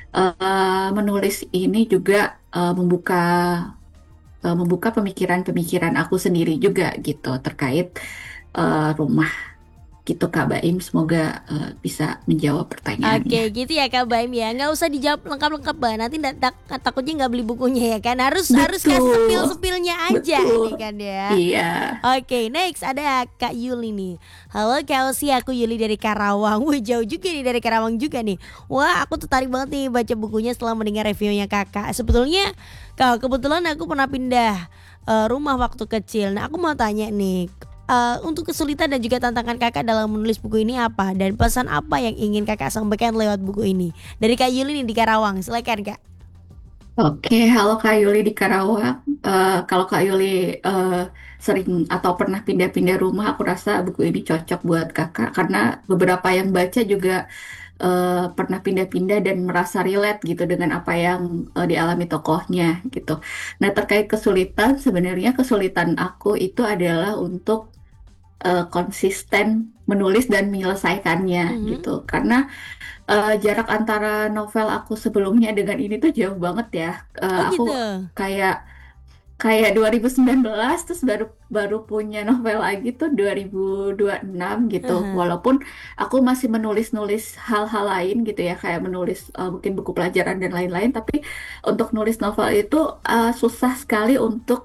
Menulis ini juga membuka pemikiran-pemikiran aku sendiri juga gitu terkait rumah gitu Kak Baim. Semoga bisa menjawab pertanyaannya. Oke, gitu ya Kak Baim ya. Nggak usah dijawab lengkap-lengkap bah. Nanti takutnya nggak beli bukunya ya kan. Harus harus kayak Betul, sepil-sepilnya aja betul. nih kan ya. Iya. Oke, next ada Kak Yuli nih. Halo Kak Osi, aku Yuli dari Karawang. Wih, jauh juga nih dari Karawang juga nih. Wah, aku tertarik banget nih baca bukunya setelah mendengar reviewnya Kakak. Sebetulnya, kalau kebetulan aku pernah pindah rumah waktu kecil. Nah, aku mau tanya nih, untuk kesulitan dan juga tantangan Kakak dalam menulis buku ini apa? Dan pesan apa yang ingin Kakak sampaikan lewat buku ini? Dari Kak Yuli nih di Karawang. Silakan Kak. Oke, halo Kak Yuli di Karawang. Kalau Kak Yuli eh, sering atau pernah pindah-pindah rumah, aku rasa buku ini cocok buat Kakak karena beberapa yang baca juga pernah pindah-pindah dan merasa relate gitu dengan apa yang dialami tokohnya gitu. Nah, terkait kesulitan, sebenarnya kesulitan aku itu adalah untuk konsisten menulis dan menyelesaikannya Mhm. gitu. Karena jarak antara novel aku sebelumnya dengan ini tuh jauh banget ya. Oh Aku gitu. kayak kayak 2019 terus baru baru punya novel lagi tuh 2026 gitu. Aha. Walaupun aku masih menulis-nulis hal-hal lain gitu ya, kayak menulis mungkin buku pelajaran dan lain-lain, tapi untuk nulis novel itu susah sekali untuk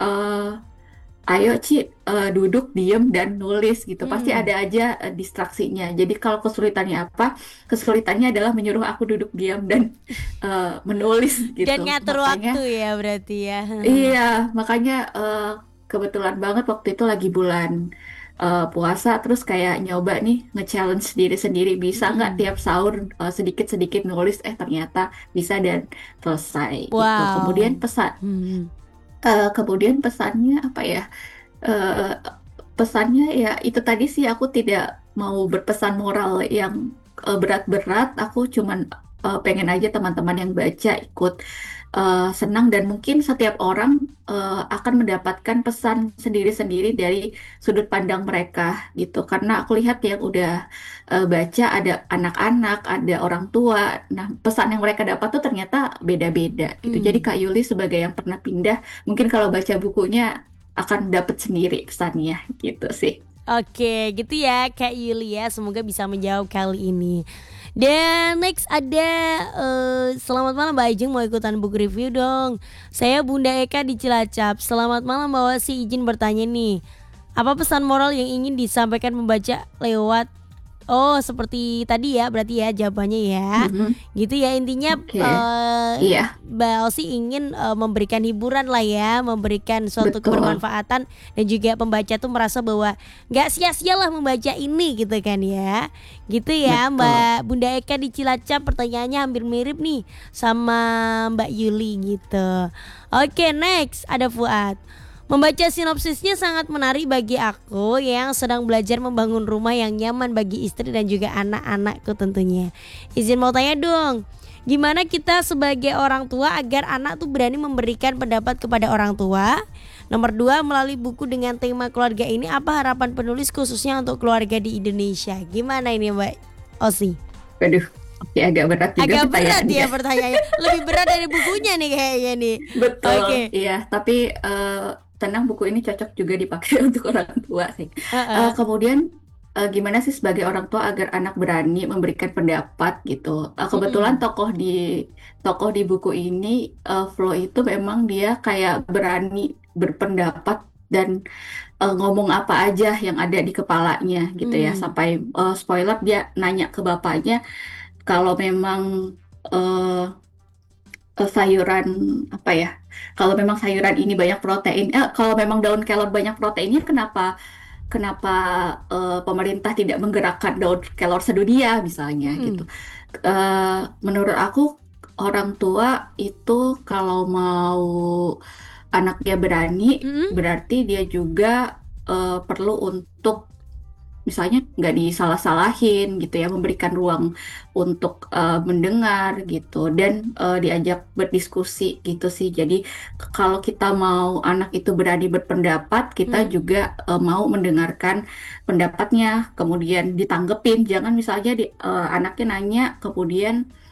ayo Ci, duduk, diem, dan nulis gitu. Pasti Hmm. ada aja distraksinya. Jadi kalau kesulitannya apa? Kesulitannya adalah menyuruh aku duduk diam dan menulis gitu. Dan ngatur Makanya, waktu ya berarti ya. iya, makanya kebetulan banget waktu itu lagi bulan puasa, terus kayak nyoba nih nge-challenge diri sendiri. Bisa nggak Mm-mm. tiap sahur sedikit-sedikit nulis? Ternyata bisa dan selesai gitu. Kemudian Wow. Hmm. kemudian pesannya apa ya? eh, Pesannya ya itu tadi sih, aku tidak mau berpesan moral yang berat-berat. Aku cuman pengen aja teman-teman yang baca ikut senang, dan mungkin setiap orang akan mendapatkan pesan sendiri-sendiri dari sudut pandang mereka gitu. Karena aku lihat yang udah baca ada anak-anak, ada orang tua. Nah, pesan yang mereka dapat tuh ternyata beda-beda gitu. Jadi Hmm. Kak Yuli sebagai yang pernah pindah, mungkin kalau baca bukunya akan dapat sendiri pesannya gitu sih. Oke, gitu ya Kak Yulia. Semoga bisa menjawab kali ini. Dan next ada selamat malam Mbak Ajeng, mau ikutan book review dong. Saya Bunda Eka di Cilacap. Selamat malam Mbak Wasi, izin bertanya nih. Apa pesan moral yang ingin disampaikan membaca lewat. Oh, seperti tadi ya, berarti ya jawabannya ya. Mhm. Gitu ya intinya, Oke, iya, Mbak Elsie ingin memberikan hiburan lah ya, memberikan suatu betul, kebermanfaatan dan juga pembaca tuh merasa bahwa nggak sia-sialah membaca ini gitu kan ya. Gitu ya betul. Mbak Bunda Eka di Cilacap, pertanyaannya hampir mirip nih sama Mbak Yuli gitu. Oke, next ada Fuad. Membaca sinopsisnya sangat menarik bagi aku yang sedang belajar membangun rumah yang nyaman bagi istri dan juga anak-anakku tentunya. Izin mau tanya dong, gimana kita sebagai orang tua agar anak tuh berani memberikan pendapat kepada orang tua? Nomor dua, melalui buku dengan tema keluarga ini, apa harapan penulis khususnya untuk keluarga di Indonesia? Gimana ini Mbak Osi? Waduh, oke, agak berat juga Agak berat ya pertanyaannya. pertanyaannya, lebih berat dari bukunya nih kayaknya nih. Betul, Oke. iya. Tapi tenang, buku ini cocok juga dipakai untuk orang tua sih. Heeh. Kemudian gimana sih sebagai orang tua agar anak berani memberikan pendapat gitu? Kebetulan Mm-mm. tokoh di buku ini, Flo itu memang dia kayak berani berpendapat dan ngomong apa aja yang ada di kepalanya gitu ya. Mm. Sampai spoiler, dia nanya ke bapaknya kalau memang eh, sayuran apa ya? Kalau memang sayuran ini banyak protein, kalau memang daun kelor banyak proteinnya, kenapa pemerintah tidak menggerakkan daun kelor sedunia misalnya gitu. Mm-mm. Menurut aku orang tua itu kalau mau anaknya berani, Mm-mm. berarti dia juga perlu untuk misalnya nggak disalah-salahin gitu ya, memberikan ruang untuk mendengar gitu, dan diajak berdiskusi gitu sih. Jadi kalau kita mau anak itu berani berpendapat, kita Mm. juga mau mendengarkan pendapatnya, kemudian ditanggepin. Jangan misalnya anaknya nanya kemudian